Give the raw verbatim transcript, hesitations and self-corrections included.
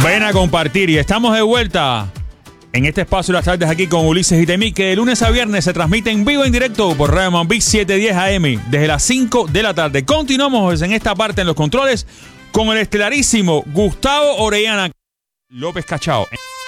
Ven a compartir y estamos de vuelta en este espacio de las tardes aquí con Ulises y Temí, que de lunes a viernes se transmite en vivo en directo por Radio Mambí setecientos diez A M desde las cinco de la tarde. Continuamos en esta parte en los controles con el estelarísimo Gustavo Orellana López Cachao.